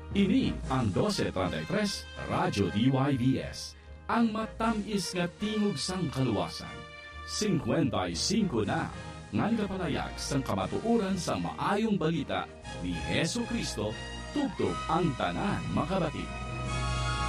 Ini ang 1233 Radyo DYVS, ang matamis nga tingog sang kaluwasan. 55 na ngan kapalayag sang kamatuuran sang maayong balita ni Hesu Kristo, tubtob ang tanan makabati.